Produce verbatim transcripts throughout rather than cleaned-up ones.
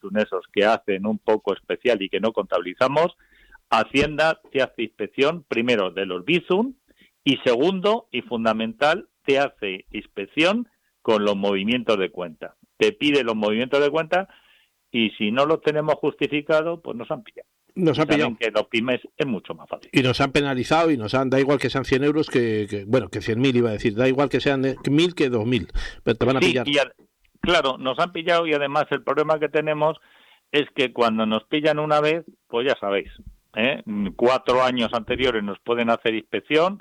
Bizum esos que hacen un poco especial y que no contabilizamos, Hacienda te hace inspección, primero, de los Bizum, y segundo, y fundamental, te hace inspección con los movimientos de cuenta. Te pide los movimientos de cuenta y si no los tenemos justificados, pues nos han pillado. Nos han pillado. Que los pymes es mucho más fácil. Y nos han penalizado y nos han, da igual que sean cien euros que, que bueno, que cien mil iba a decir, da igual que sean mil que dos mil, pero te van a sí, pillar. Y a, claro, nos han pillado y además el problema que tenemos es que cuando nos pillan una vez, pues ya sabéis, ¿eh? cuatro años anteriores nos pueden hacer inspección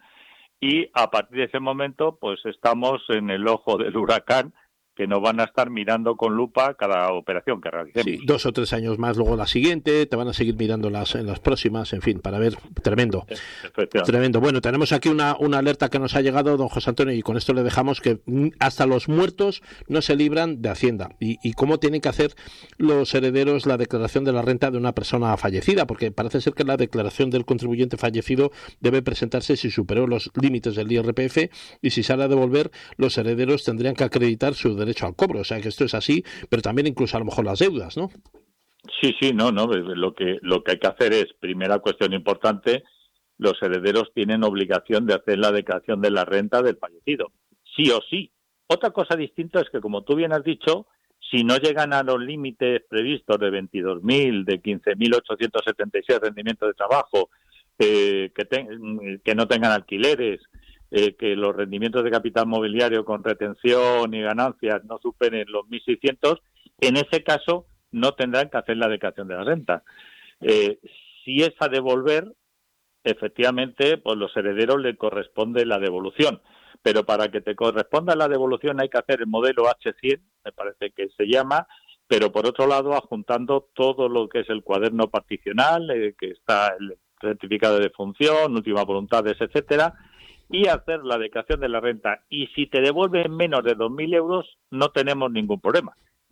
y a partir de ese momento pues estamos en el ojo del huracán, que nos van a estar mirando con lupa cada operación que realicemos. Sí, dos o tres años más, luego la siguiente, te van a seguir mirando las en las próximas, en fin, para ver, tremendo. Tremendo. Bueno, tenemos aquí una, una alerta que nos ha llegado, don José Antonio, y con esto le dejamos que hasta los muertos no se libran de Hacienda. Y, y cómo tienen que hacer los herederos la declaración de la renta de una persona fallecida, porque parece ser que la declaración del contribuyente fallecido debe presentarse si superó los límites del I R P F y si sale a devolver, los herederos tendrían que acreditar su derecho derecho al cobro, o sea que esto es así, pero también incluso a lo mejor las deudas, ¿no? Sí, sí, no, no, lo que lo que hay que hacer es, primera cuestión importante, los herederos tienen obligación de hacer la declaración de la renta del fallecido, sí o sí. Otra cosa distinta es que, como tú bien has dicho, si no llegan a los límites previstos de veintidós mil, de quince mil ochocientos setenta y seis rendimientos de trabajo, eh, que, ten, que no tengan alquileres, Eh, que los rendimientos de capital mobiliario con retención y ganancias no superen los mil seiscientos, en ese caso no tendrán que hacer la declaración de la renta. Eh, si es a devolver, efectivamente, pues los herederos le corresponde la devolución, pero para que te corresponda la devolución hay que hacer el modelo hache cien, me parece que se llama, pero por otro lado adjuntando todo lo que es el cuaderno particional, eh, que está el certificado de función, últimas voluntades, etcétera, y hacer la declaración de la renta. Y si te devuelven menos de dos mil euros, no tenemos ningún problema.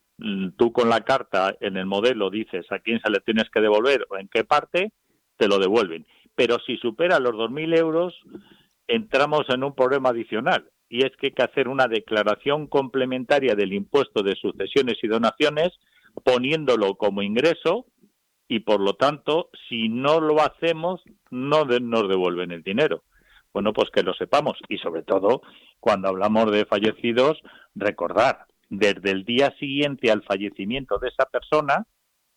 Tú con la carta en el modelo dices a quién se le tienes que devolver o en qué parte, te lo devuelven. Pero si supera los dos mil euros, entramos en un problema adicional. Y es que hay que hacer una declaración complementaria del impuesto de sucesiones y donaciones, poniéndolo como ingreso, y por lo tanto, si no lo hacemos, no de, nos devuelven el dinero. Bueno, pues que lo sepamos. Y sobre todo, cuando hablamos de fallecidos, recordar, desde el día siguiente al fallecimiento de esa persona,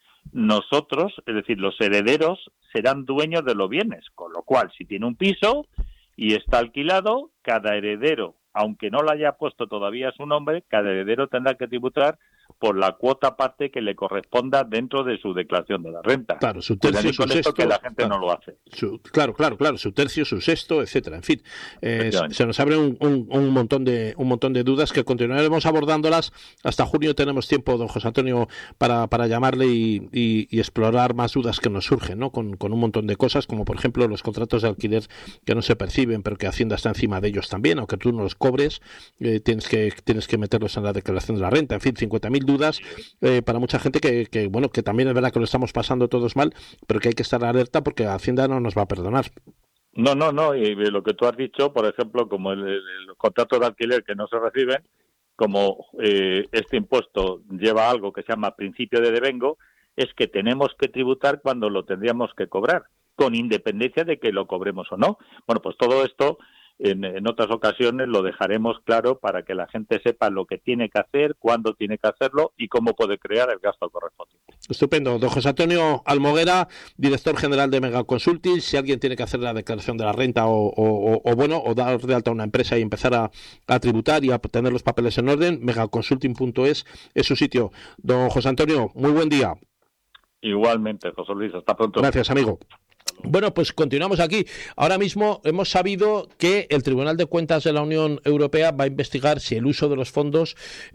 nosotros, es decir, los herederos, serán dueños de los bienes. Con lo cual, si tiene un piso y está alquilado, cada heredero, aunque no lo haya puesto todavía a su nombre, cada heredero tendrá que tributar por la cuota parte que le corresponda dentro de su declaración de la renta. Claro, su tercio, su sexto, que la gente claro, no lo hace. Su, claro, claro, claro, su tercio, su sexto, etcétera. En fin, eh, se nos abre un, un, un montón de un montón de dudas que continuaremos abordándolas. Hasta junio tenemos tiempo, don José Antonio, para, para llamarle y, y, y explorar más dudas que nos surgen, ¿no? Con, con un montón de cosas, como por ejemplo los contratos de alquiler que no se perciben, pero que Hacienda está encima de ellos también, aunque tú no los cobres, eh, tienes que tienes que meterlos en la declaración de la renta. En fin, cincuenta mil dudas eh, para mucha gente que, que, bueno, que también es verdad que lo estamos pasando todos mal, pero que hay que estar alerta porque Hacienda no nos va a perdonar. No, no, no, y lo que tú has dicho, por ejemplo, como el, el, los contratos de alquiler que no se reciben, como eh, este impuesto lleva algo que se llama principio de devengo, es que tenemos que tributar cuando lo tendríamos que cobrar, con independencia de que lo cobremos o no. Bueno, pues todo esto en, en otras ocasiones lo dejaremos claro para que la gente sepa lo que tiene que hacer, cuándo tiene que hacerlo y cómo puede crear el gasto correspondiente. Estupendo. Don José Antonio Almoguera, director general de Mega Consulting. Si alguien tiene que hacer la declaración de la renta o, o, o bueno, o dar de alta a una empresa y empezar a, a tributar y a tener los papeles en orden, megaconsulting punto es es su sitio. Don José Antonio, muy buen día. Igualmente, José Luis, hasta pronto. Gracias, amigo. Bueno, pues continuamos aquí. Ahora mismo hemos sabido que el Tribunal de Cuentas de la Unión Europea va a investigar si el uso de los fondos,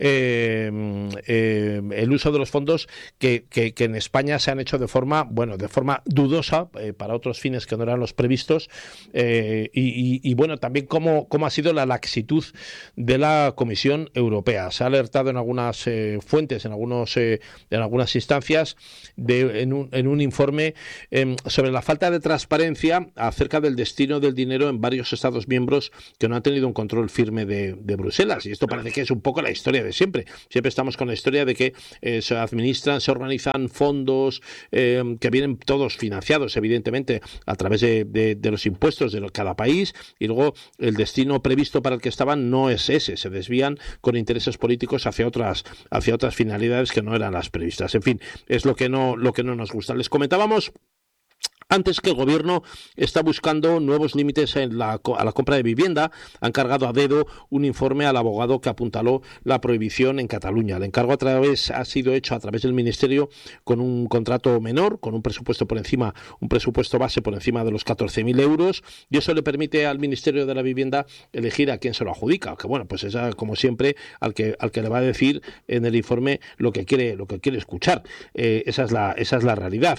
eh, eh, el uso de los fondos que, que, que en España se han hecho de forma, bueno, de forma dudosa eh, para otros fines que no eran los previstos, eh, y, y, y bueno, también cómo, cómo ha sido la laxitud de la Comisión Europea. Se ha alertado en algunas eh, fuentes, en algunos, eh, en algunas instancias, de, en un, en un informe eh, sobre la falta de de transparencia acerca del destino del dinero en varios Estados miembros que no han tenido un control firme de, de Bruselas. Y esto parece que es un poco la historia de siempre. Siempre estamos con la historia de que eh, se administran, se organizan fondos eh, que vienen todos financiados, evidentemente, a través de, de, de los impuestos de cada país, y luego el destino previsto para el que estaban no es ese, se desvían con intereses políticos hacia otras, hacia otras finalidades que no eran las previstas. En fin, es lo que no, lo que no nos gusta. Les comentábamos antes que el Gobierno está buscando nuevos límites en la, a la compra de vivienda. Han cargado a dedo un informe al abogado que apuntaló la prohibición en Cataluña. El encargo a través ha sido hecho a través del Ministerio con un contrato menor, con un presupuesto por encima, un presupuesto base por encima de los catorce mil euros, y eso le permite al Ministerio de la Vivienda elegir a quién se lo adjudica. Que bueno, pues es como siempre al que al que le va a decir en el informe lo que quiere lo que quiere escuchar. Eh, esa es la esa es la realidad.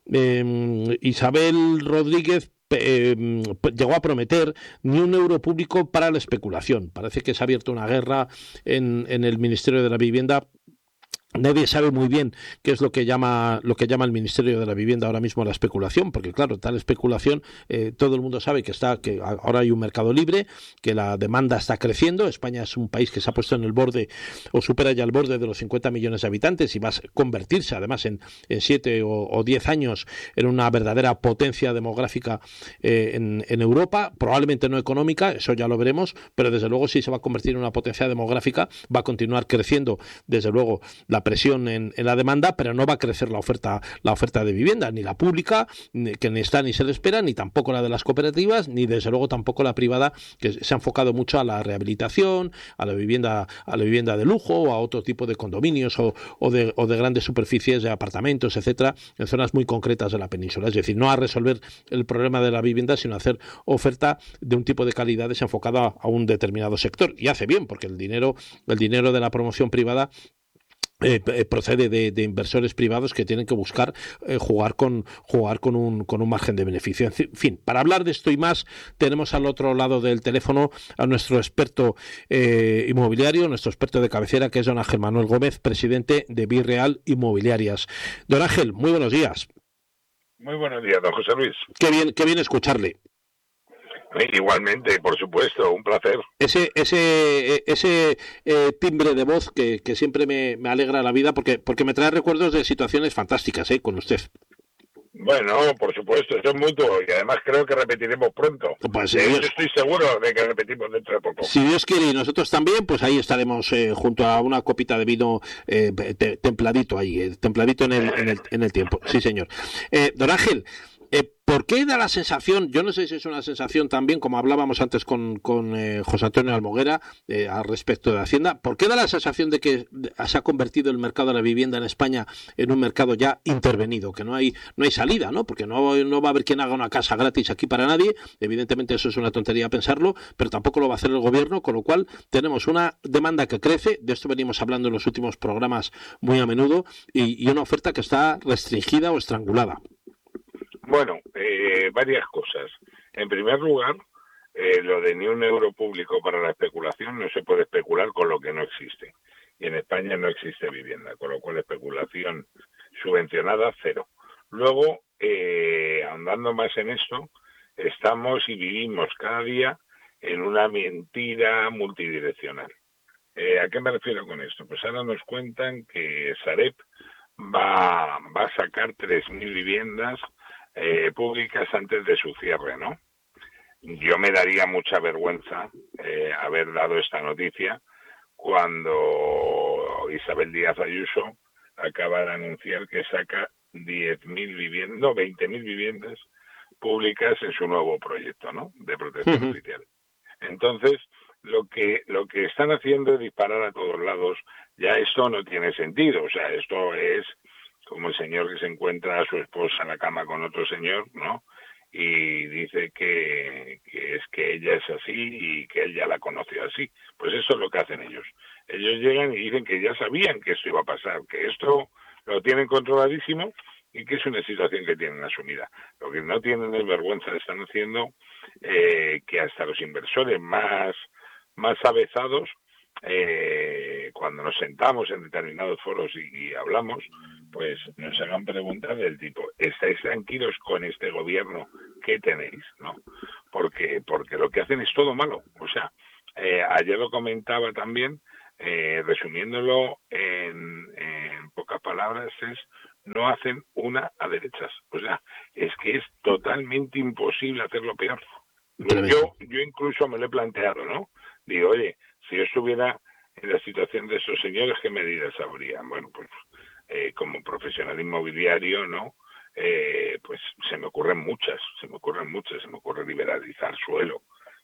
Eh, y Isabel Rodríguez eh, llegó a prometer ni un euro público para la especulación. Parece que se ha abierto una guerra en, en el Ministerio de la Vivienda. Nadie sabe muy bien qué es lo que llama lo que llama el Ministerio de la Vivienda ahora mismo la especulación, porque claro, tal especulación, eh, todo el mundo sabe que está que ahora hay un mercado libre, que la demanda está creciendo. España es un país que se ha puesto en el borde o supera ya el borde de los cincuenta millones de habitantes y va a convertirse además en, en siete o diez años en una verdadera potencia demográfica eh, en, en Europa, probablemente no económica, eso ya lo veremos, pero desde luego sí se va a convertir en una potencia demográfica, va a continuar creciendo desde luego la presión en, en la demanda, pero no va a crecer la oferta la oferta de vivienda, ni la pública, ni, que ni está ni se le espera, ni tampoco la de las cooperativas, ni desde luego tampoco la privada, que se ha enfocado mucho a la rehabilitación, a la vivienda a la vivienda de lujo, o a otro tipo de condominios o, o, de, o de grandes superficies de apartamentos, etcétera, en zonas muy concretas de la península. Es decir, no a resolver el problema de la vivienda, sino a hacer oferta de un tipo de calidad desenfocada a un determinado sector. Y hace bien, porque el dinero, el dinero de la promoción privada Eh, procede de, de inversores privados que tienen que buscar eh, jugar con jugar con un con un margen de beneficio. En fin, para hablar de esto y más tenemos al otro lado del teléfono a nuestro experto eh, inmobiliario, nuestro experto de cabecera, que es don Ángel Manuel Gómez, presidente de Birreal Inmobiliarias. Don Ángel, muy buenos días. Muy buenos días, don José Luis. Qué bien, qué bien escucharle. Igualmente, por supuesto, un placer. Ese ese ese eh, timbre de voz que, que siempre me, me alegra la vida, porque porque me trae recuerdos de situaciones fantásticas, ¿eh? Con usted. Bueno, por supuesto, eso es mutuo, y además creo que repetiremos pronto. Pues, de Dios, hecho, estoy seguro de que repetimos dentro de poco. Si Dios quiere y nosotros también, pues ahí estaremos eh, junto a una copita de vino eh, te, templadito ahí, eh, templadito en el, en el en el tiempo. Sí, señor. Eh, don Ángel, Eh, ¿por qué da la sensación, yo no sé si es una sensación también, como hablábamos antes con, con eh, José Antonio Almoguera eh, al respecto de Hacienda, ¿por qué da la sensación de que se ha convertido el mercado de la vivienda en España en un mercado ya intervenido, que no hay no hay salida, ¿no? Porque no, no va a haber quien haga una casa gratis aquí para nadie, evidentemente eso es una tontería pensarlo, pero tampoco lo va a hacer el gobierno, con lo cual tenemos una demanda que crece, de esto venimos hablando en los últimos programas muy a menudo, y, y una oferta que está restringida o estrangulada. Bueno, eh, varias cosas. En primer lugar, eh, lo de ni un euro público para la especulación, no se puede especular con lo que no existe. Y en España no existe vivienda, con lo cual especulación subvencionada, cero. Luego, eh, andando más en esto, estamos y vivimos cada día en una mentira multidireccional. Eh, ¿A qué me refiero con esto? Pues ahora nos cuentan que Sareb va, va a sacar tres mil viviendas Eh, públicas antes de su cierre, ¿no? Yo me daría mucha vergüenza eh, haber dado esta noticia cuando Isabel Díaz Ayuso acaba de anunciar que saca diez mil viviendas, no, veinte mil viviendas públicas en su nuevo proyecto, ¿no? De protección uh-huh. oficial. Entonces, lo que lo que están haciendo es disparar a todos lados. Ya esto no tiene sentido, o sea, esto es como el señor que se encuentra a su esposa en la cama con otro señor, ¿no? Y dice que, que es que ella es así y que él ya la conoció así. Pues eso es lo que hacen ellos. Ellos llegan y dicen que ya sabían que esto iba a pasar, que esto lo tienen controladísimo y que es una situación que tienen asumida. Lo que no tienen es vergüenza, están haciendo eh, que hasta los inversores más, más avezados eh, cuando nos sentamos en determinados foros y, y hablamos, pues nos hagan preguntas del tipo, ¿estáis tranquilos con este gobierno que tenéis? ¿No? Porque, porque lo que hacen es todo malo. O sea, eh, ayer lo comentaba también, eh, resumiéndolo en, en pocas palabras, es no hacen una a derechas. O sea, es que es totalmente imposible hacerlo peor. Yo, yo incluso me lo he planteado, ¿no? Digo, oye, si yo estuviera en la situación de esos señores, ¿qué medidas habría? Bueno, pues eh, como profesional inmobiliario, ¿no? Eh, pues se me ocurren muchas, se me ocurren muchas, se me ocurre liberalizar suelo,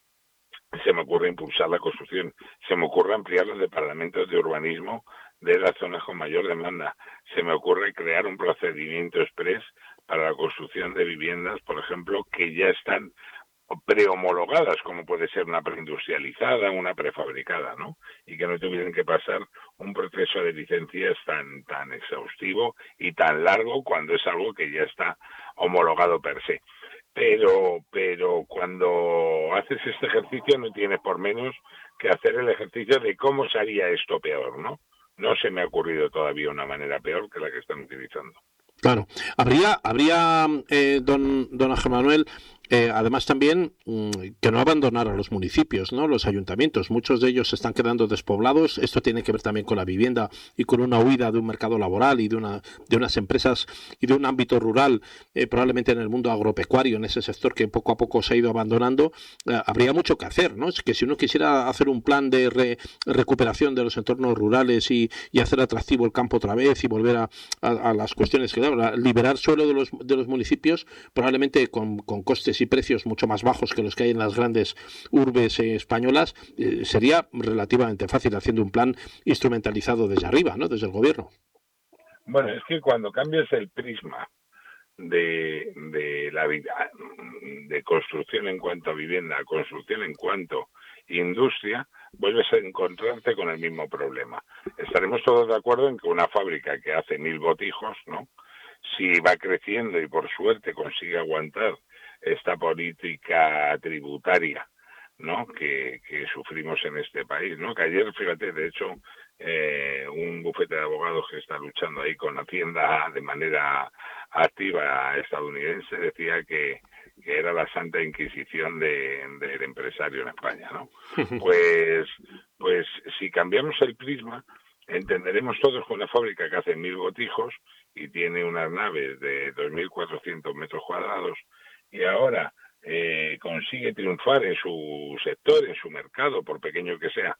se me ocurre impulsar la construcción, se me ocurre ampliar los departamentos de urbanismo de las zonas con mayor demanda, se me ocurre crear un procedimiento exprés para la construcción de viviendas, por ejemplo, que ya están prehomologadas, como puede ser una preindustrializada, una prefabricada, ¿no? Y que no tuvieran que pasar un proceso de licencias tan tan exhaustivo y tan largo cuando es algo que ya está homologado per se. Pero pero cuando haces este ejercicio no tienes por menos que hacer el ejercicio de cómo se haría esto peor, ¿no? No se me ha ocurrido todavía una manera peor que la que están utilizando. Claro, habría, habría eh, don, don Ángel Manuel, eh, además también mmm, que no abandonar a los municipios, ¿no? Los ayuntamientos, muchos de ellos se están quedando despoblados. Esto tiene que ver también con la vivienda y con una huida de un mercado laboral y de una de unas empresas y de un ámbito rural, eh, probablemente en el mundo agropecuario, en ese sector que poco a poco se ha ido abandonando. Eh, habría mucho que hacer, ¿no? Es que si uno quisiera hacer un plan de re, recuperación de los entornos rurales y, y hacer atractivo el campo otra vez y volver a, a, a las cuestiones que liberar suelo de los de los municipios, probablemente con, con costes y precios mucho más bajos que los que hay en las grandes urbes eh, españolas, eh, sería relativamente fácil haciendo un plan instrumentalizado desde arriba, ¿no? Desde el gobierno. Bueno, es que cuando cambias el prisma de, de la vida, de construcción en cuanto a vivienda, construcción en cuanto a industria, vuelves a encontrarte con el mismo problema. Estaremos todos de acuerdo en que una fábrica que hace mil botijos, ¿no? Si va creciendo y por suerte consigue aguantar esta política tributaria, ¿no? Que, que sufrimos en este país, ¿no? Que ayer, fíjate, de hecho, eh, un bufete de abogados que está luchando ahí con Hacienda de manera activa estadounidense decía que, que era la Santa Inquisición de, del empresario en España, ¿no? Pues, pues si cambiamos el prisma, entenderemos todos que una fábrica que hace mil botijos y tiene unas naves de dos mil cuatrocientos metros cuadrados y ahora eh, consigue triunfar en su sector, en su mercado, por pequeño que sea,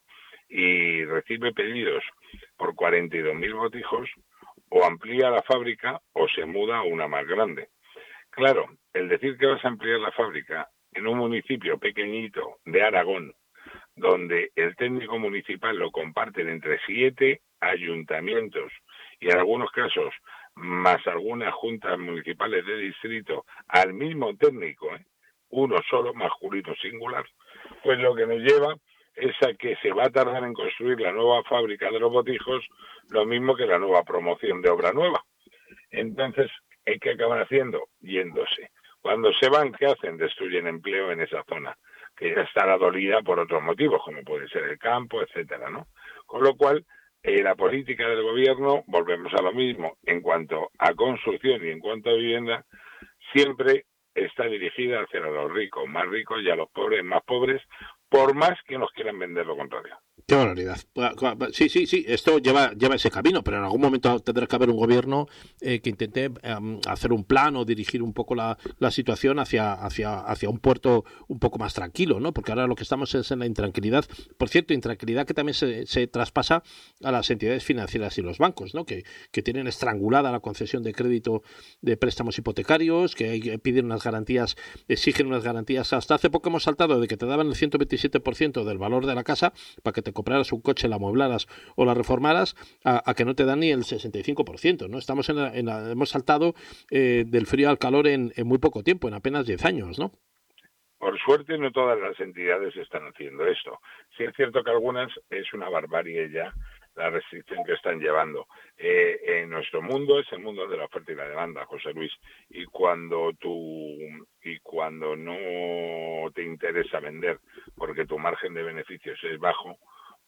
y recibe pedidos por cuarenta y dos mil botijos, o amplía la fábrica o se muda a una más grande. Claro, el decir que vas a ampliar la fábrica en un municipio pequeñito de Aragón, donde el técnico municipal lo comparten entre siete ayuntamientos y en algunos casos más algunas juntas municipales de distrito al mismo técnico, ¿eh? uno solo, masculino singular, pues lo que nos lleva es a que se va a tardar en construir la nueva fábrica de los botijos lo mismo que la nueva promoción de obra nueva. Entonces, ¿qué acaban haciendo? Yéndose. Cuando se van, ¿qué hacen? Destruyen empleo en esa zona, que ya estará dolida por otros motivos, como puede ser el campo, etcétera, ¿no? Con lo cual, eh, la política del gobierno, volvemos a lo mismo, en cuanto a construcción y en cuanto a vivienda, siempre está dirigida hacia los ricos más ricos y a los pobres más pobres, por más que nos quieran vender lo contrario. Qué barbaridad. Sí, sí, sí, esto lleva, lleva ese camino, pero en algún momento tendrá que haber un gobierno eh, que intente um, hacer un plan o dirigir un poco la, la situación hacia, hacia, hacia un puerto un poco más tranquilo, ¿no? Porque ahora lo que estamos es en la intranquilidad. Por cierto, intranquilidad que también se, se traspasa a las entidades financieras y los bancos, ¿no? Que, que tienen estrangulada la concesión de crédito de préstamos hipotecarios, que hay, piden unas garantías, exigen unas garantías. Hasta hace poco hemos saltado de que te daban el ciento veintisiete por ciento del valor de la casa para que te compraras un coche, la amueblaras o la reformaras, a, a que no te dan ni el sesenta y cinco por ciento, ¿no? Estamos en la, en la, hemos saltado eh, del frío al calor en, en muy poco tiempo, en apenas diez años, ¿no? Por suerte no todas las entidades están haciendo esto. Sí es cierto que algunas es una barbarie ya la restricción que están llevando. Eh, en nuestro mundo es el mundo de la oferta y la demanda, José Luis, y cuando tú y cuando no te interesa vender porque tu margen de beneficios es bajo,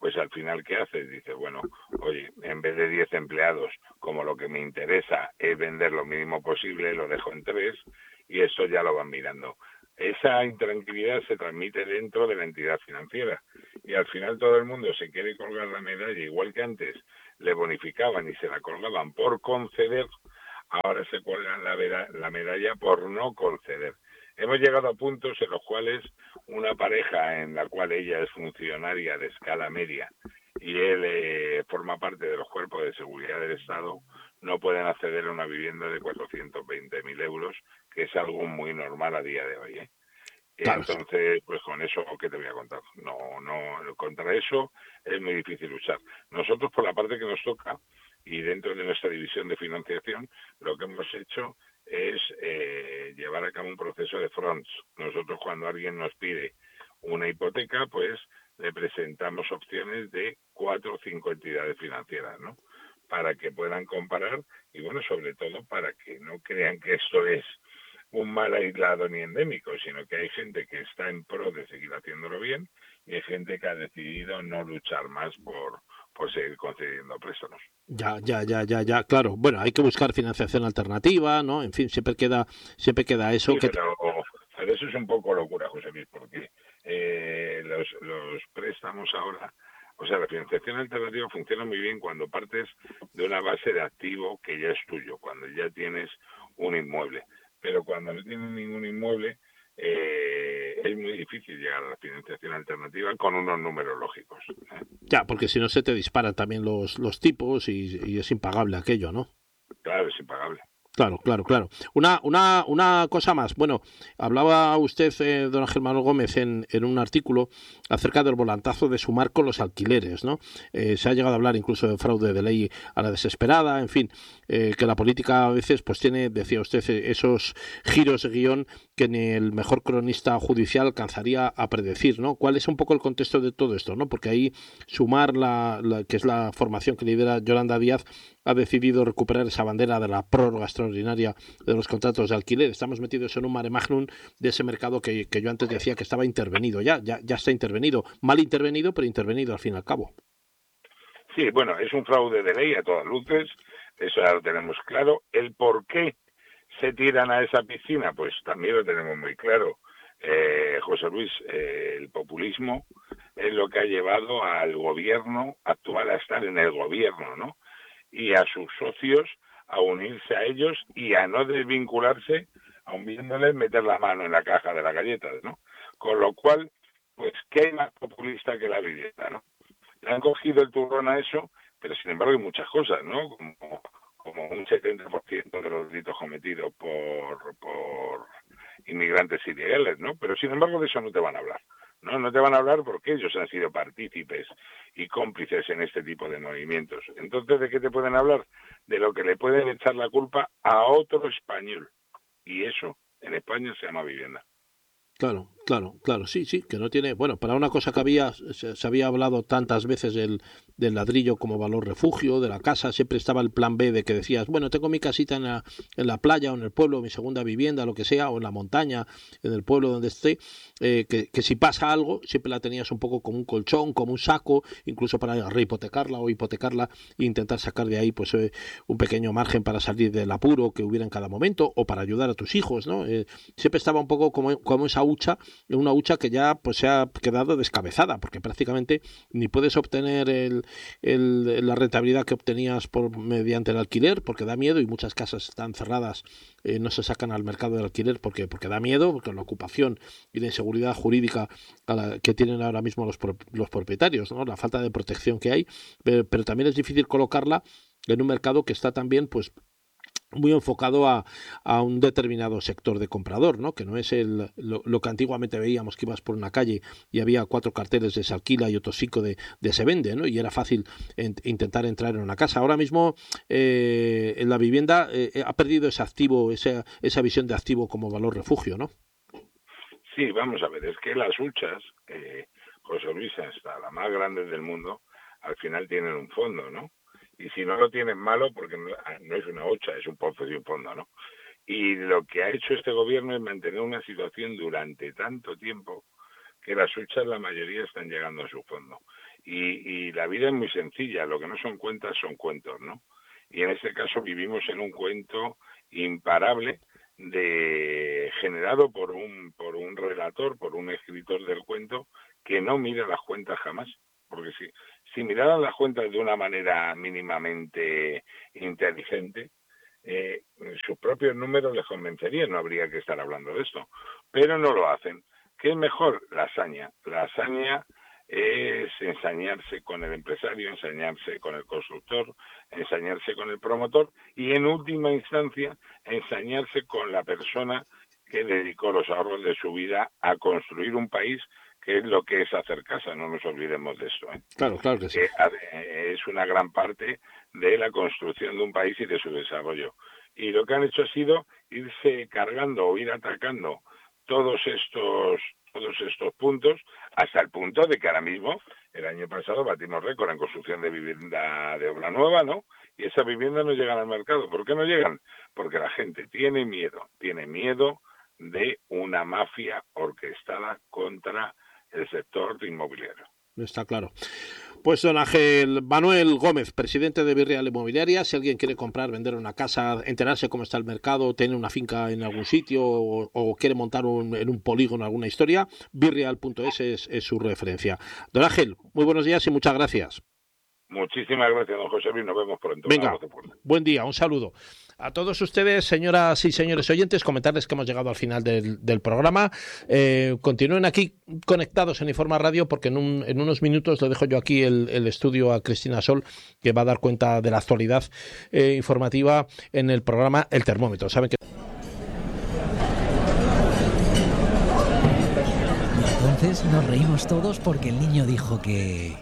pues al final, ¿qué haces? Dices, bueno, oye, en vez de diez empleados, como lo que me interesa es vender lo mínimo posible, lo dejo en tres y eso ya lo van mirando. Esa intranquilidad se transmite dentro de la entidad financiera y al final todo el mundo se quiere colgar la medalla, igual que antes le bonificaban y se la colgaban por conceder, ahora se cuelgan la, vera, la medalla por no conceder. Hemos llegado a puntos en los cuales una pareja en la cual ella es funcionaria de escala media y él eh, forma parte de los cuerpos de seguridad del Estado, no pueden acceder a una vivienda de cuatrocientos veinte mil euros, que es algo muy normal a día de hoy, ¿eh? Claro. Entonces, pues con eso, ¿qué te voy a contar? No, no, contra eso es muy difícil luchar. Nosotros, por la parte que nos toca, y dentro de nuestra división de financiación, lo que hemos hecho es eh, llevar a cabo un proceso de fronts. Nosotros, cuando alguien nos pide una hipoteca, pues le presentamos opciones de cuatro o cinco entidades financieras, ¿no? Para que puedan comparar y, bueno, sobre todo para que no crean que esto es un mal aislado ni endémico, sino que hay gente que está en pro de seguir haciéndolo bien y hay gente que ha decidido no luchar más por, por seguir concediendo préstamos. Ya, ya, ya, ya, ya, claro. Bueno, hay que buscar financiación alternativa, ¿no? En fin, siempre queda, siempre queda eso. Sí, que pero, pero eso es un poco locura, José Luis, porque eh, los, los préstamos ahora, o sea, la financiación alternativa funciona muy bien cuando partes de una base de activo que ya es tuyo, cuando ya tienes un inmueble. Pero cuando no tienes ningún inmueble, eh, es muy difícil llegar a la financiación alternativa con unos números lógicos, ¿eh? Ya, porque si no se te disparan también los, los tipos y, y es impagable aquello, ¿no? Claro, es impagable. Claro, claro, claro. Una, una, una cosa más. Bueno, hablaba usted, eh, don Ángel Manuel Gómez, en, en un artículo acerca del volantazo de Sumar con los alquileres, ¿no? Eh, se ha llegado a hablar incluso de fraude de ley a la desesperada, en fin, eh, que la política a veces pues tiene, decía usted, esos giros de guión que ni el mejor cronista judicial alcanzaría a predecir, ¿no? ¿Cuál es un poco el contexto de todo esto, ¿no? Porque ahí Sumar, la, la, que es la formación que lidera Yolanda Díaz, ha decidido recuperar esa bandera de la prórroga extraordinaria de los contratos de alquiler. Estamos metidos en un mare magnum de ese mercado que, que yo antes decía que estaba intervenido. Ya, ya, ya está intervenido. Mal intervenido, pero intervenido al fin y al cabo. Sí, bueno, es un fraude de ley a todas luces, eso ya lo tenemos claro. El por qué se tiran a esa piscina, pues también lo tenemos muy claro. Eh, José Luis, eh, el populismo es lo que ha llevado al gobierno actual a estar en el gobierno, ¿no? Y a sus socios a unirse a ellos y a no desvincularse, aun viéndoles meter la mano en la caja de las galletas, ¿no? Con lo cual, pues, ¿qué hay más populista que la vivienda, no? Le han cogido el turrón a eso, pero sin embargo hay muchas cosas, ¿no? Como, como un setenta por ciento de los delitos cometidos por, por inmigrantes ilegales, ¿no? Pero sin embargo de eso no te van a hablar. No, no te van a hablar porque ellos han sido partícipes y cómplices en este tipo de movimientos. Entonces, ¿de qué te pueden hablar? De lo que le pueden echar la culpa a otro español. Y eso en España se llama vivienda. Claro, claro, claro, sí, sí, que no tiene, bueno, para una cosa que había, se, se había hablado tantas veces del, del ladrillo como valor refugio, de la casa, siempre estaba el plan B de que decías, bueno, tengo mi casita en la, en la playa o en el pueblo, mi segunda vivienda, lo que sea, o en la montaña, en el pueblo donde esté, eh, que, que si pasa algo, siempre la tenías un poco como un colchón, como un saco, incluso para rehipotecarla o hipotecarla e intentar sacar de ahí pues eh, un pequeño margen para salir del apuro que hubiera en cada momento o para ayudar a tus hijos, ¿no? Eh, siempre estaba un poco como, como esa hucha, una hucha que ya pues se ha quedado descabezada, porque prácticamente ni puedes obtener el, el, la rentabilidad que obtenías por mediante el alquiler, porque da miedo y muchas casas están cerradas, eh, no se sacan al mercado del alquiler porque, porque da miedo, porque la ocupación y la inseguridad jurídica a la que tienen ahora mismo los, los propietarios, ¿no? La falta de protección que hay, pero, pero también es difícil colocarla en un mercado que está también pues muy enfocado a, a un determinado sector de comprador, ¿no? Que no es el, lo, lo que antiguamente veíamos, que ibas por una calle y había cuatro carteles de se alquila y otros cinco de, de se vende, ¿no? Y era fácil en, intentar entrar en una casa. Ahora mismo eh, en la vivienda eh, ha perdido ese activo, esa, esa visión de activo como valor refugio, ¿no? Sí, vamos a ver, es que las huchas, eh, José Luis, hasta la más grande del mundo, al final tienen un fondo, ¿no? Y si no lo tienen malo, porque no, no es una hucha, es un pozo y un fondo, ¿no? Y lo que ha hecho este gobierno es mantener una situación durante tanto tiempo que las huchas, la mayoría, están llegando a su fondo. Y, y la vida es muy sencilla, lo que no son cuentas son cuentos, ¿no? Y en este caso vivimos en un cuento imparable de generado por un por un relator, por un escritor del cuento que no mira las cuentas jamás, porque si si miraran las cuentas de una manera mínimamente inteligente, eh, sus propios números les convencerían, no habría que estar hablando de esto, pero no lo hacen. ¿Qué es mejor? La hazaña. La hazaña es ensañarse con el empresario, ensañarse con el constructor, ensañarse con el promotor y, en última instancia, ensañarse con la persona que dedicó los ahorros de su vida a construir un país, que es lo que es hacer casa, no nos olvidemos de esto, ¿eh? Claro, claro que sí. Que es una gran parte de la construcción de un país y de su desarrollo. Y lo que han hecho ha sido irse cargando o ir atacando todos estos todos estos puntos, hasta el punto de que ahora mismo, el año pasado batimos récord en construcción de vivienda de obra nueva, ¿no? Y esas viviendas no llegan al mercado. ¿Por qué no llegan? Porque la gente tiene miedo, tiene miedo de una mafia orquestada contra el sector inmobiliario. Está claro. Pues don Ángel Manuel Gómez, presidente de Virreal Inmobiliaria, si alguien quiere comprar, vender una casa, enterarse cómo está el mercado, tener una finca en algún sitio o, o quiere montar un, en un polígono alguna historia, virreal punto es es, es su referencia. Don Ángel, muy buenos días y muchas gracias. Muchísimas gracias, don José Luis. Nos vemos pronto. Venga, buen día, un saludo. A todos ustedes, señoras y señores oyentes, comentarles que hemos llegado al final del, del programa. Eh, continúen aquí conectados en Informa Radio, porque en, un, en unos minutos le dejo yo aquí el, el estudio a Cristina Sol, que va a dar cuenta de la actualidad eh, informativa en el programa El Termómetro. Saben que... Entonces nos reímos todos porque el niño dijo que...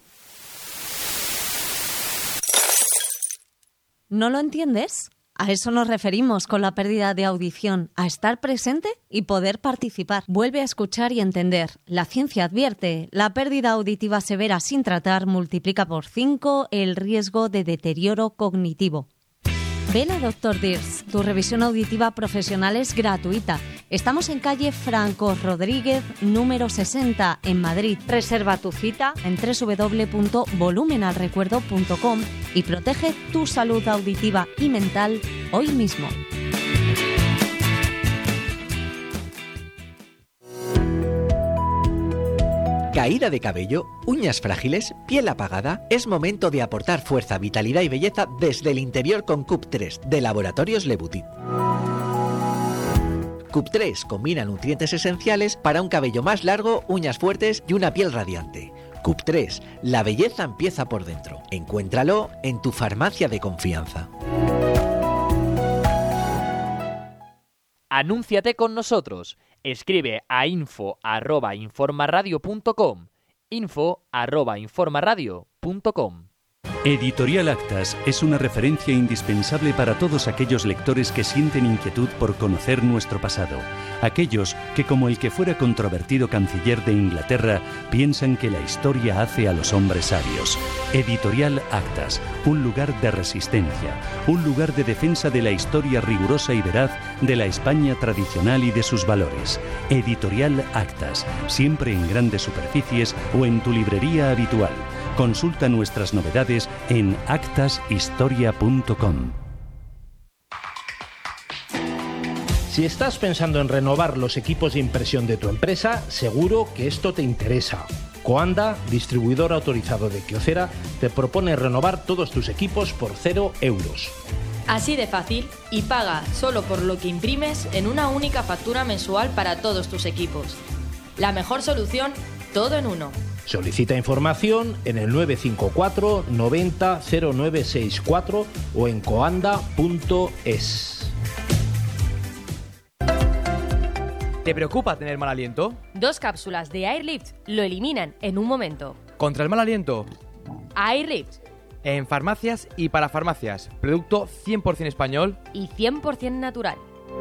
¿No lo entiendes? A eso nos referimos con la pérdida de audición, a estar presente y poder participar. Vuelve a escuchar y entender. La ciencia advierte, la pérdida auditiva severa sin tratar multiplica por cinco el riesgo de deterioro cognitivo. Ven a doctor Dirs, tu revisión auditiva profesional es gratuita. Estamos en calle Franco Rodríguez, número sesenta, en Madrid. Reserva tu cita en doble u doble u doble u punto volumenalrecuerdo punto com y protege tu salud auditiva y mental hoy mismo. Caída de cabello, uñas frágiles, piel apagada. Es momento de aportar fuerza, vitalidad y belleza desde el interior con C U P tres de Laboratorios Lebutit. C U P tres combina nutrientes esenciales para un cabello más largo, uñas fuertes y una piel radiante. C U P tres, la belleza empieza por dentro. Encuéntralo en tu farmacia de confianza. Anúnciate con nosotros. Escribe a info arroba informaradio punto com. info arroba informaradio punto com. Editorial Actas es una referencia indispensable para todos aquellos lectores que sienten inquietud por conocer nuestro pasado. Aquellos que, como el que fuera controvertido canciller de Inglaterra, piensan que la historia hace a los hombres sabios. Editorial Actas, un lugar de resistencia, un lugar de defensa de la historia rigurosa y veraz de la España tradicional y de sus valores. Editorial Actas, siempre en grandes superficies o en tu librería habitual. Consulta nuestras novedades en actas historia punto com. Si estás pensando en renovar los equipos de impresión de tu empresa, seguro que esto te interesa. Coanda, distribuidor autorizado de Kyocera, te propone renovar todos tus equipos por cero euros. Así de fácil, y paga solo por lo que imprimes en una única factura mensual para todos tus equipos. La mejor solución, todo en uno. Solicita información en el nueve cinco cuatro noventa cero nueve sesenta y cuatro o en coanda punto es. ¿Te preocupa tener mal aliento? Dos cápsulas de Airlift lo eliminan en un momento. ¿Contra el mal aliento? Airlift. En farmacias y para farmacias. Producto cien por ciento español y cien por ciento natural.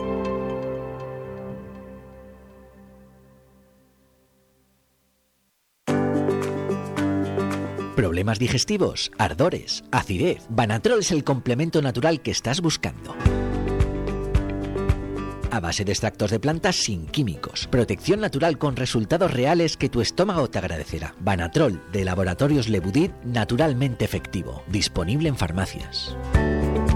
¿Problemas digestivos? ¿Ardores? ¿Acidez? Banatrol es el complemento natural que estás buscando. a base de extractos de plantas sin químicos. Protección natural con resultados reales que tu estómago te agradecerá. Banatrol de Laboratorios Le Boudid, naturalmente efectivo. Disponible en farmacias.